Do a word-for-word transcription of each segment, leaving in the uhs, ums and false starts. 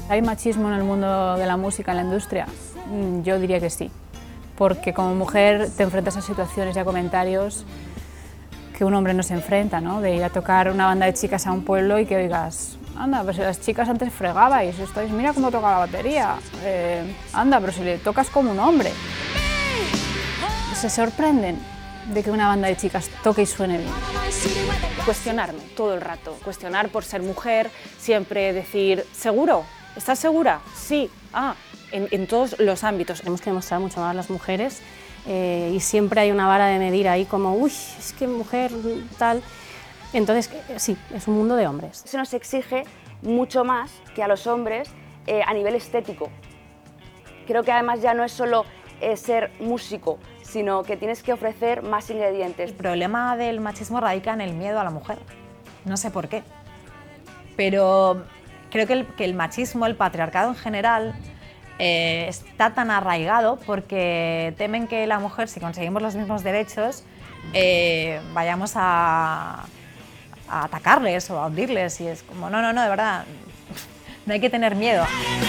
¿Hay machismo en el mundo de la música, en la industria? Yo diría que sí, porque como mujer te enfrentas a situaciones y a comentarios que un hombre no se enfrenta, ¿no? De ir a tocar una banda de chicas a un pueblo y que oigas, anda, pero si las chicas antes fregabais, estáis, mira cómo toca la batería, eh, anda, pero si le tocas como un hombre. Se sorprenden de que una banda de chicas toque y suene bien. Cuestionarme todo el rato, cuestionar por ser mujer, siempre decir, ¿seguro? ¿Estás segura? Sí, ah, en, en todos los ámbitos. Tenemos que demostrar mucho más las mujeres eh, y siempre hay una vara de medir ahí como, uy, es que mujer tal. Entonces, sí, es un mundo de hombres. Se nos exige mucho más que a los hombres eh, a nivel estético. Creo que además ya no es solo eh, ser músico, sino que tienes que ofrecer más ingredientes. El problema del machismo radica en el miedo a la mujer. No sé por qué, pero creo que el, que el machismo, el patriarcado en general, eh, está tan arraigado porque temen que la mujer, si conseguimos los mismos derechos, eh, vayamos a, a atacarles o a hundirles. Y es como, no, no, no, de verdad, no hay que tener miedo.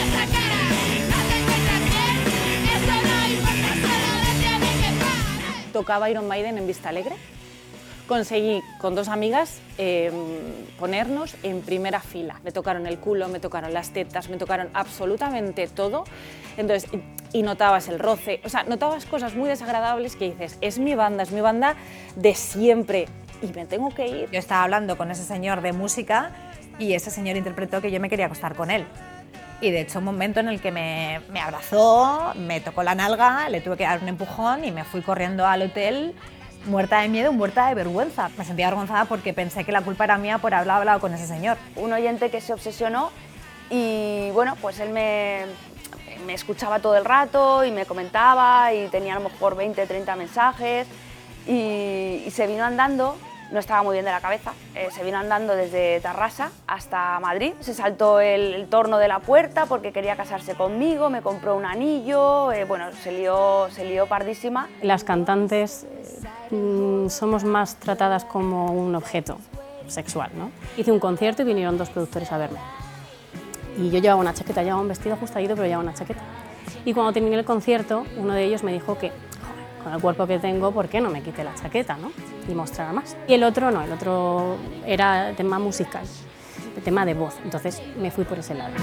Tocaba Iron Maiden en Vista Alegre. Conseguí con dos amigas eh, ponernos en primera fila. Me tocaron el culo, me tocaron las tetas, me tocaron absolutamente todo. Entonces, y, y notabas el roce, o sea, notabas cosas muy desagradables que dices, es mi banda, es mi banda de siempre y me tengo que ir. Yo estaba hablando con ese señor de música y ese señor interpretó que yo me quería acostar con él. Y de hecho un momento en el que me, me abrazó, me tocó la nalga, le tuve que dar un empujón y me fui corriendo al hotel muerta de miedo, muerta de vergüenza. Me sentía avergonzada porque pensé que la culpa era mía por haber hablado con ese señor. Un oyente que se obsesionó y bueno, pues él me, me escuchaba todo el rato y me comentaba y tenía a lo mejor veinte, treinta mensajes y, y se vino andando. No estaba muy bien de la cabeza, eh, se vino andando desde Tarrasa hasta Madrid, se saltó el, el torno de la puerta porque quería casarse conmigo, me compró un anillo, eh, bueno, se lió, se lió pardísima. Las cantantes eh, somos más tratadas como un objeto sexual, ¿no? Hice un concierto y vinieron dos productores a verme. Y yo llevaba una chaqueta, llevaba un vestido ajustadito, pero llevaba una chaqueta. Y cuando terminé el concierto, uno de ellos me dijo que, con el cuerpo que tengo, ¿por qué no me quite la chaqueta, ¿no? Y mostrara más? Y el otro no, el otro era tema musical, el tema de voz, entonces me fui por ese lado.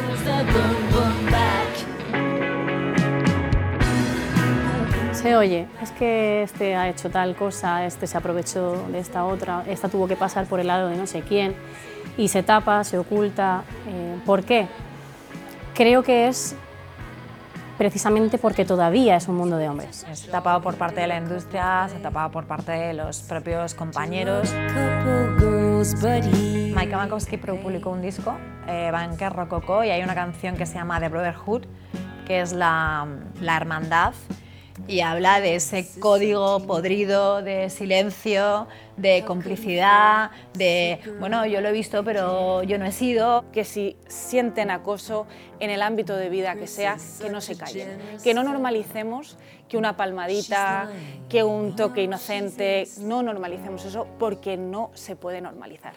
Se oye, es que este ha hecho tal cosa, este se aprovechó de esta otra, esta tuvo que pasar por el lado de no sé quién, y se tapa, se oculta. Eh, ¿Por qué? Creo que es precisamente porque todavía es un mundo de hombres. Se ha tapado por parte de la industria, se ha tapado por parte de los propios compañeros. Mike Makowski publicó un disco, eh, Banker Rococo, y hay una canción que se llama The Brotherhood, que es la, la hermandad, y habla de ese código podrido de silencio, de complicidad, de, bueno, yo lo he visto, pero yo no he sido. Que si sienten acoso en el ámbito de vida que sea, que no se callen, que no normalicemos que una palmadita, que un toque inocente, no normalicemos eso porque no se puede normalizar.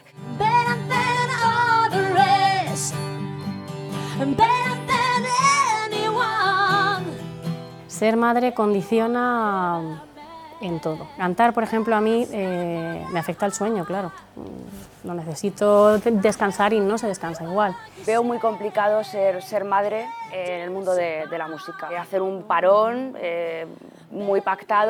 Ser madre condiciona en todo. Cantar, por ejemplo, a mí eh, me afecta el sueño, claro. Lo necesito descansar y no se descansa igual. Veo muy complicado ser, ser madre en el mundo de, de la música. Hacer un parón eh, muy pactado.